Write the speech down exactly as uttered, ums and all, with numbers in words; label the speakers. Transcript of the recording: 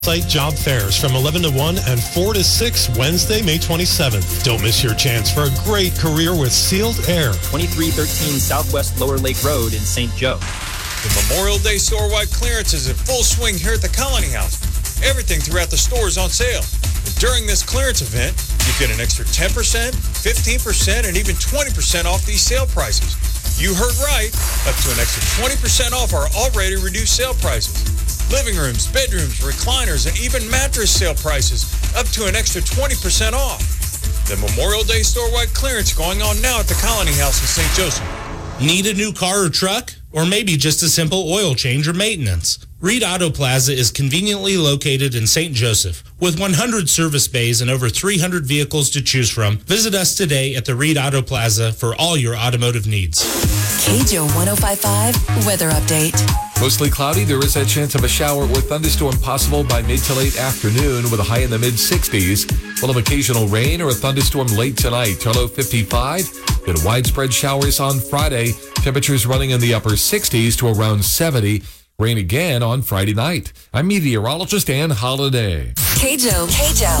Speaker 1: Site job fairs from eleven to one and four to six Wednesday, May twenty-seventh. Don't miss your chance for a great career with Sealed Air.
Speaker 2: twenty-three thirteen Southwest Lower Lake Road in Saint Joe.
Speaker 3: The Memorial Day store-wide clearance is in full swing here at the Colony House. Everything throughout the store is on sale. And during this clearance event, you get an extra ten percent, fifteen percent, and even twenty percent off these sale prices. You heard right, up to an extra twenty percent off our already reduced sale prices. Living rooms, bedrooms, recliners, and even mattress sale prices up to an extra twenty percent off. The Memorial Day store-wide clearance going on now at the Colony House in Saint Joseph.
Speaker 4: Need a new car or truck? Or maybe just a simple oil change or maintenance? Reed Auto Plaza is conveniently located in Saint Joseph. With one hundred service bays and over three hundred vehicles to choose from, visit us today at the Reed Auto Plaza for all your automotive needs.
Speaker 5: K J O one oh five point five Weather Update.
Speaker 6: Mostly cloudy. There is a chance of a shower with thunderstorm possible by mid to late afternoon with a high in the mid sixties. We'll have occasional rain or a thunderstorm late tonight. Our low fifty-five. Then widespread showers on Friday. Temperatures running in the upper sixties to around seventy. Rain again on Friday night. I'm meteorologist Ann Holiday.
Speaker 5: K J O. K J O.